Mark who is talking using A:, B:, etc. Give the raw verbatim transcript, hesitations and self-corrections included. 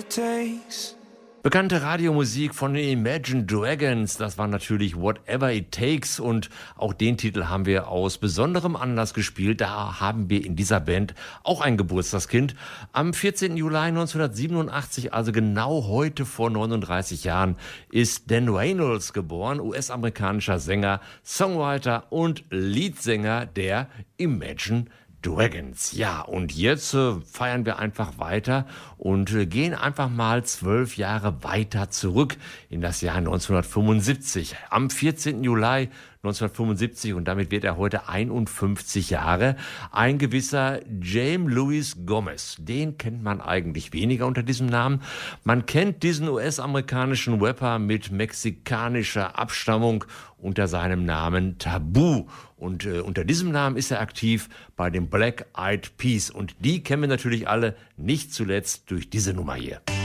A: it takes.
B: Bekannte Radiomusik von den Imagine Dragons, das war natürlich Whatever It Takes und auch den Titel haben wir aus besonderem Anlass gespielt. Da haben wir in dieser Band auch ein Geburtstagskind. Am vierzehnten Juli neunzehnhundertsiebenundachtzig, also genau heute vor neununddreißig Jahren, ist Dan Reynolds geboren, U S-amerikanischer Sänger, Songwriter und Leadsänger der Imagine Dragons. Ja, und jetzt äh, feiern wir einfach weiter und äh, gehen einfach mal zwölf Jahre weiter zurück in das Jahr neunzehnhundertfünfundsiebzig. Am vierzehnten Juli neunzehnhundertfünfundsiebzig, und damit wird er heute einundfünfzig Jahre, ein gewisser James Louis Gomez. Den kennt man eigentlich weniger unter diesem Namen. Man kennt diesen U S-amerikanischen Rapper mit mexikanischer Abstammung unter seinem Namen Tabu. Und äh, unter diesem Namen ist er aktiv bei den Black Eyed Peas. Und die kennen wir natürlich alle, nicht zuletzt durch diese Nummer hier.